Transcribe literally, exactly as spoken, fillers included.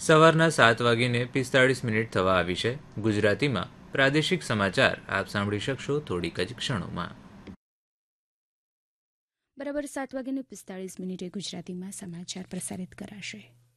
સવારના સાત વાગીને પિસ્તાળીસ મિનિટ થવા આવી છે. ગુજરાતીમાં પ્રાદેશિક સમાચાર આપ સાંભળી શકશો થોડીક જ ક્ષણોમાં. બરાબર સાત વાગ્યાને પિસ્તાળીસ મિનિટે ગુજરાતીમાં સમાચાર પ્રસારિત કરાશે.